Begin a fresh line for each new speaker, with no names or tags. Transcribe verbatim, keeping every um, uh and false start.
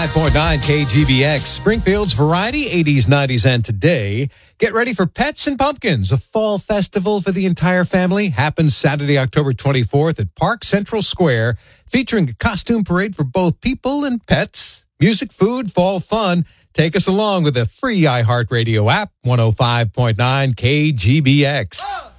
five point nine K G B X, Springfield's Variety eighties, nineties, and today. Get ready for Pets and Pumpkins, a fall festival for the entire family. Happens Saturday, October twenty-fourth at Park Central Square, featuring a costume parade for both people and pets. Music, food, fall fun. Take us along with the free iHeartRadio app, one oh five point nine K G B X.